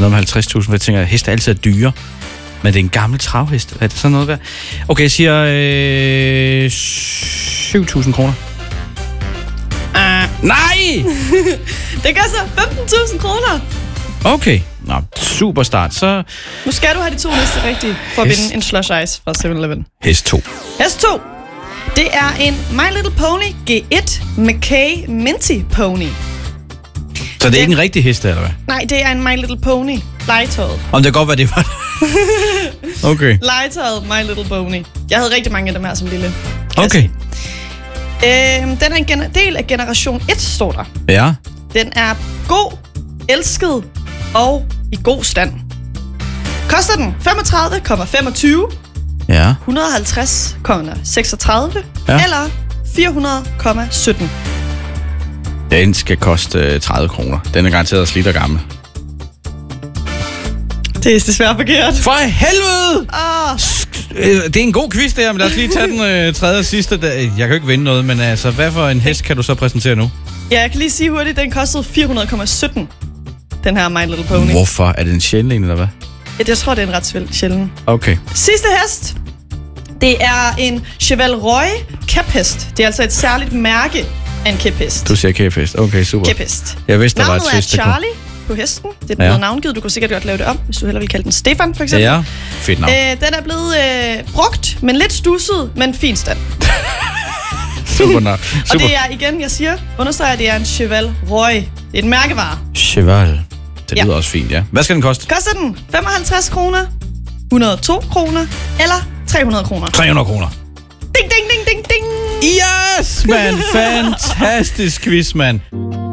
noget med 50.000, for jeg tænker, at heste altid er dyre. Men det er en gammel travhest. Er det sådan noget værd? Okay, jeg siger 7.000 kroner. Nej! Det gør så 15.000 kroner. Okay. Nå, super start. Så Nu skal du have de 2 næste rigtige, for at vinde en slush ice fra 7-Eleven. hest 2. Hest 2. Det er en My Little Pony G1 McKay Minty Pony. Så det er ikke en rigtig hest, eller hvad? Nej, det er en My Little Pony. Legetøjet. Om det kan godt være, det var okay. Legetøjet My Little Pony. Jeg havde rigtig mange af dem her som lille. Okay. Den er en del af generation 1, står der. Ja. Den er god, elsket og i god stand. Koster den 35,25, Ja. 150,36 Ja. eller 400,17. Den skal koste 30 kroner. Den er garanteret slidt og gammel. Det er desværre forkert. For helvede! Det er en god quiz der, men lad os lige tage den tredje og sidste. Jeg kan jo ikke vinde noget, men altså, hvad for en hest kan du så præsentere nu? Ja, jeg kan lige sige hurtigt, den kostede 400,17. Den her My Little Pony. Hvorfor? Er det en sjælden en, eller hvad? Jeg tror, det er en ret sjælden. Okay. Sidste hest. Det er en Cheval Roy kæphest. Det er altså et særligt mærke af en kæphest. Du siger kæphest. Okay, super. Kæphest. Jeg vidste, der var et Navnet er twist. Charlie på hesten. Det er blevet navngivet. Du kunne sikkert godt lave det om, hvis du hellere vil kalde den Stefan, for eksempel. Ja, fedt navn. Den er blevet brugt, men lidt stusset, men fin stand. Super navn. Super. Og det er igen, jeg siger, understreger, at det er en Cheval Roy. Det er en mærkevare. Cheval. Det lyder også fint, ja. Hvad skal den koste? Koster den 55 kroner, 102 kroner eller 300 kroner? 300 kroner. Ding, ding, ding, ding, ding. Yes, man. Fantastisk quiz, mand.